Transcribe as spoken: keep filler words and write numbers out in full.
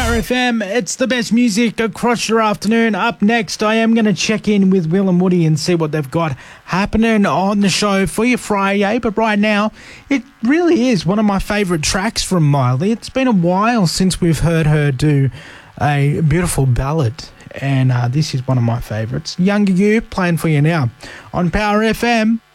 Power F M, it's the best music across your afternoon. Up next, I am going to check in with Will and Woody and see what they've got happening on the show for your Friday. But right now, it really is one of my favourite tracks from Miley. It's been a while since we've heard her do a beautiful ballad, and uh, this is one of my favourites. Younger You, playing for you now on Power F M.